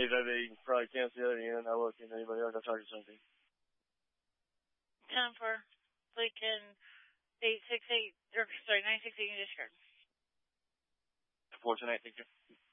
you can probably cancel the other end. I'll look into anybody else. I'll talk to something. 10 for Lincoln 968 in discard. 4 tonight, thank you.